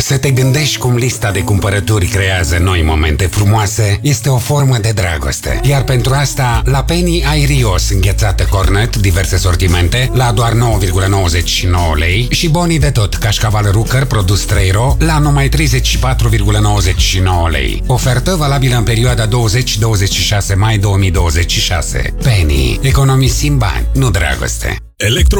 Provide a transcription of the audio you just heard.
Să te gândești cum lista de cumpărături creează noi momente frumoase este o formă de dragoste. Iar pentru asta, la Penny ai Rios înghețată cornet, diverse sortimente, la doar 9,99 lei și bonii de tot, cașcaval Rucker, produs 3 ro, la numai 34,99 lei. Ofertă valabilă în perioada 20-26 mai 2026. Penny. Economisim bani, nu dragoste.